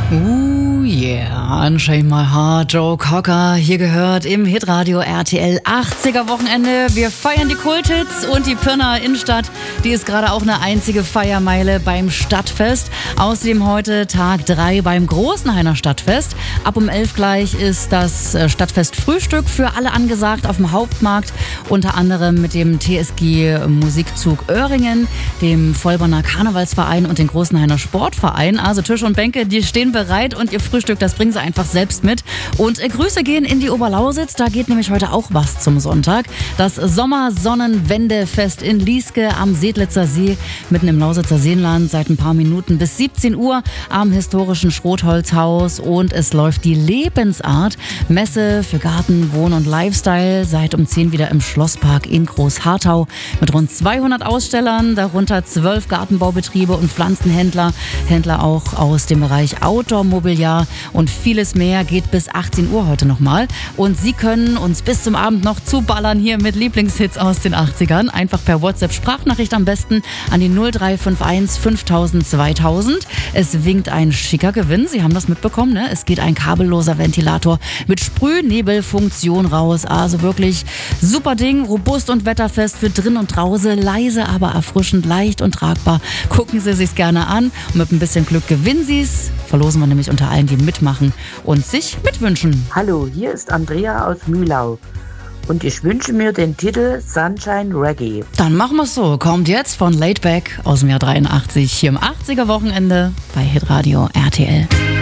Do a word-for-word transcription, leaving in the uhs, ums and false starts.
Oh yeah, Unchain My Heart, Joe Cocker, hier gehört im Hitradio R T L achtziger Wochenende. Wir feiern die Kulthits und die Pirnaer Innenstadt, die ist gerade auch eine einzige Feiermeile beim Stadtfest. Außerdem heute Tag drei beim Großenhainer Stadtfest. Ab um elf gleich ist das Stadtfest Frühstück für alle angesagt auf dem Hauptmarkt, unter anderem mit dem T S G Musikzug Öhringen, dem Vollborner Karnevalsverein und den Großenhainer Sportverein. Also Tisch und Bänke, die stehen bereit und ihr Frühstück, das bringen sie einfach selbst mit. Und äh, Grüße gehen in die Oberlausitz, da geht nämlich heute auch was zum Sonntag. Das Sommersonnenwendefest in Lieske am Sedlitzer See, mitten im Lausitzer Seenland, seit ein paar Minuten bis siebzehn Uhr am historischen Schrotholzhaus. Und es läuft die Lebensart Messe für Garten, Wohn- und Lifestyle, seit um zehn wieder im Schlosspark in Großharthau mit rund zweihundert Ausstellern, darunter zwölf Gartenbaubetriebe und Pflanzenhändler, Händler auch aus dem Bereich Outdoor-Mobiliar und vieles mehr. Geht bis achtzehn Uhr heute nochmal. Und Sie können uns bis zum Abend noch zuballern hier mit Lieblingshits aus den achtzigern. Einfach per WhatsApp-Sprachnachricht am besten an die null drei fünf eins fünftausend zweitausend. Es winkt ein schicker Gewinn. Sie haben das mitbekommen, ne? Es geht ein kabelloser Ventilator mit Sprühnebelfunktion raus. Also wirklich super Ding. Robust und wetterfest für drin und draußen. Leise, aber erfrischend, leicht und tragbar. Gucken Sie sich's gerne an. Und mit ein bisschen Glück gewinnen Sie's. Verlosen wir nämlich unter allen, die mitmachen und sich mitwünschen. Hallo, hier ist Andrea aus Mühlau und ich wünsche mir den Titel Sunshine Reggae. Dann machen wir's so. Kommt jetzt von Laidback aus dem Jahr dreiundachtzig hier im achtziger Wochenende bei Hitradio R T L.